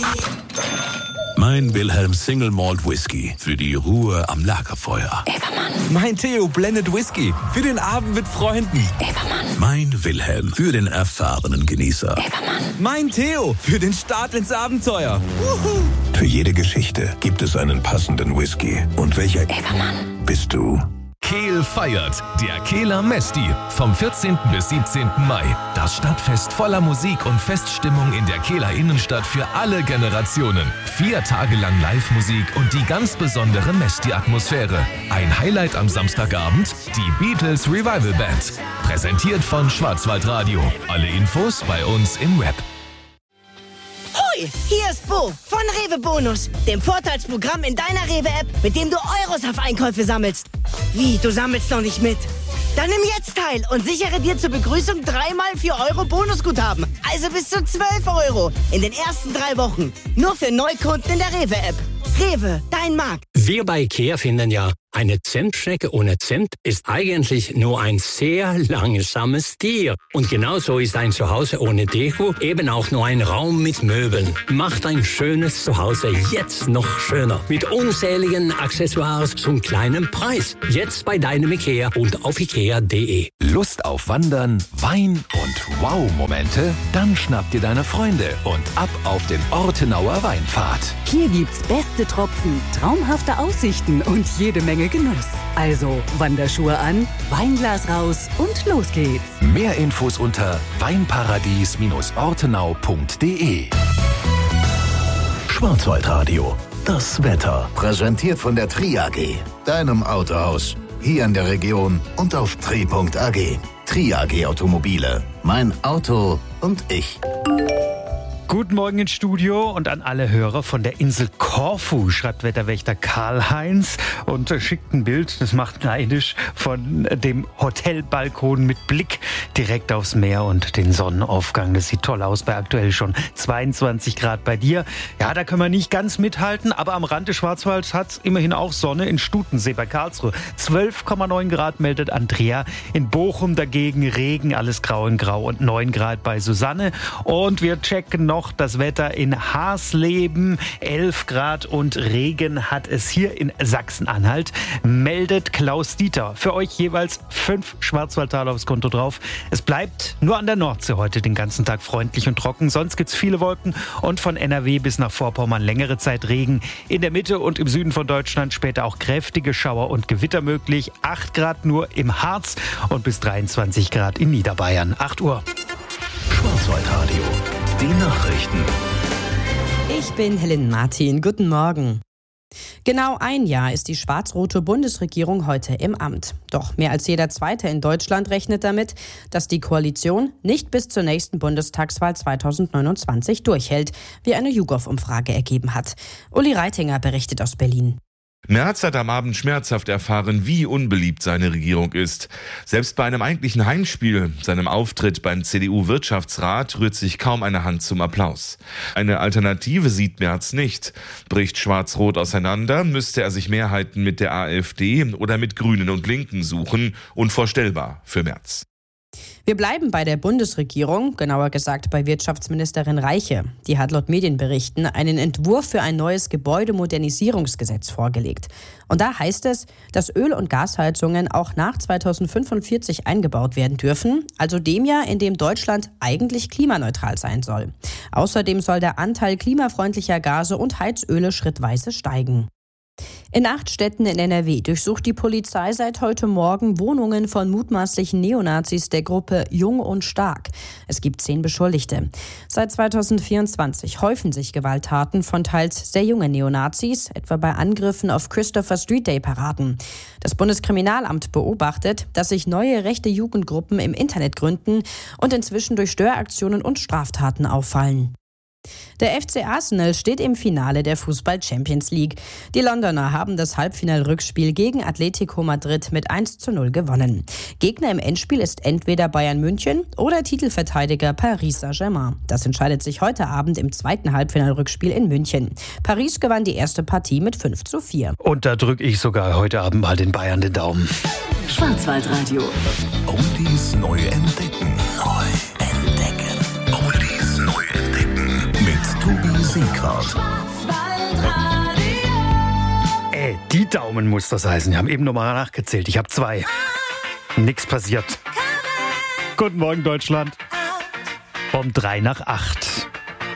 Mein Wilhelm Single Malt Whisky für die Ruhe am Lagerfeuer. Mein Theo Blended Whisky für den Abend mit Freunden. Mein Wilhelm für den erfahrenen Genießer. Mein Theo für den Start ins Abenteuer. Für jede Geschichte gibt es einen passenden Whisky. Und welcher bist du? Kehl feiert, der Kehler Mesti, vom 14. bis 17. Mai. Das Stadtfest voller Musik und Feststimmung in der Kehler Innenstadt für alle Generationen. 4 Tage lang Live-Musik und die ganz besondere Mesti-Atmosphäre. Ein Highlight am Samstagabend, die Beatles Revival Band. Präsentiert von Schwarzwaldradio. Alle Infos bei uns im Web. Hoi, hier ist Bo von Rewe Bonus, dem Vorteilsprogramm in deiner Rewe-App, mit dem du Euros auf Einkäufe sammelst. Wie, du sammelst noch nicht mit? Dann nimm jetzt teil und sichere dir zur Begrüßung 3x 4 Euro Bonusguthaben. Also bis zu 12 Euro in den ersten 3 Wochen. Nur für Neukunden in der Rewe-App. Rewe, dein Markt. Wir bei IKEA finden ja, eine Zentschnecke ohne Zimt ist eigentlich nur ein sehr langsames Tier. Und genauso ist ein Zuhause ohne Deko eben auch nur ein Raum mit Möbeln. Macht ein schönes Zuhause jetzt noch schöner. Mit unzähligen Accessoires zum kleinen Preis. Jetzt bei deinem IKEA und auf ikea.de. Lust auf Wandern, Wein und Wow-Momente? Dann schnapp dir deine Freunde und ab auf den Ortenauer Weinpfad. Hier gibt's beste Tropfen, traumhafte Aussichten und jede Menge Genuss. Also Wanderschuhe an, Weinglas raus und los geht's. Mehr Infos unter weinparadies-ortenau.de. Schwarzwaldradio. Das Wetter. Präsentiert von der Tri AG, deinem Autohaus. Hier in der Region und auf tri.ag. Tri AG Automobile. Mein Auto und ich. Guten Morgen ins Studio und an alle Hörer von der Insel Korfu, schreibt Wetterwächter Karl-Heinz und schickt ein Bild, das macht neidisch, von dem Hotelbalkon mit Blick direkt aufs Meer und den Sonnenaufgang. Das sieht toll aus, bei aktuell schon 22 Grad bei dir. Ja, da können wir nicht ganz mithalten, aber am Rand des Schwarzwalds hat es immerhin auch Sonne. In Stutensee bei Karlsruhe 12,9 Grad meldet Andrea. In Bochum dagegen Regen, alles grau in grau und 9 Grad bei Susanne. Und wir checken noch das Wetter in Hasleben. 11 Grad und Regen hat es hier in Sachsen-Anhalt, meldet Klaus Dieter. Für euch jeweils 5 Schwarzwaldtaler aufs Konto drauf. Es bleibt nur an der Nordsee heute den ganzen Tag freundlich und trocken. Sonst gibt es viele Wolken und von NRW bis nach Vorpommern längere Zeit Regen. In der Mitte und im Süden von Deutschland später auch kräftige Schauer und Gewitter möglich. 8 Grad nur im Harz und bis 23 Grad in Niederbayern. 8 Uhr. Schwarzwaldradio. Die Nachrichten. Ich bin Helen Martin. Guten Morgen. Genau ein Jahr ist die schwarz-rote Bundesregierung heute im Amt. Doch mehr als jeder Zweite in Deutschland rechnet damit, dass die Koalition nicht bis zur nächsten Bundestagswahl 2029 durchhält, wie eine YouGov-Umfrage ergeben hat. Uli Reitinger berichtet aus Berlin. Merz hat am Abend schmerzhaft erfahren, wie unbeliebt seine Regierung ist. Selbst bei einem eigentlichen Heimspiel, seinem Auftritt beim CDU-Wirtschaftsrat, rührt sich kaum eine Hand zum Applaus. Eine Alternative sieht Merz nicht. Bricht Schwarz-Rot auseinander, müsste er sich Mehrheiten mit der AfD oder mit Grünen und Linken suchen. Unvorstellbar für Merz. Wir bleiben bei der Bundesregierung, genauer gesagt bei Wirtschaftsministerin Reiche. Die hat laut Medienberichten einen Entwurf für ein neues Gebäudemodernisierungsgesetz vorgelegt. Und da heißt es, dass Öl- und Gasheizungen auch nach 2045 eingebaut werden dürfen, also dem Jahr, in dem Deutschland eigentlich klimaneutral sein soll. Außerdem soll der Anteil klimafreundlicher Gase und Heizöle schrittweise steigen. In 8 Städten in NRW durchsucht die Polizei seit heute Morgen Wohnungen von mutmaßlichen Neonazis der Gruppe Jung und Stark. Es gibt 10 Beschuldigte. Seit 2024 häufen sich Gewalttaten von teils sehr jungen Neonazis, etwa bei Angriffen auf Christopher Street Day Paraden. Das Bundeskriminalamt beobachtet, dass sich neue rechte Jugendgruppen im Internet gründen und inzwischen durch Störaktionen und Straftaten auffallen. Der FC Arsenal steht im Finale der Fußball-Champions League. Die Londoner haben das Halbfinal-Rückspiel gegen Atletico Madrid mit 1:0 gewonnen. Gegner im Endspiel ist entweder Bayern München oder Titelverteidiger Paris Saint-Germain. Das entscheidet sich heute Abend im zweiten Halbfinal-Rückspiel in München. Paris gewann die erste Partie mit 5:4. Und da drücke ich sogar heute Abend mal den Bayern den Daumen. Schwarzwaldradio. Oldies neu entdecken. Oldies neu entdecken. Mit Tobi Musikwort. Die Daumen muss das heißen. Ich habe eben nochmal nachgezählt. Ich habe 2. Nix passiert. Guten Morgen, Deutschland. Um 7:03.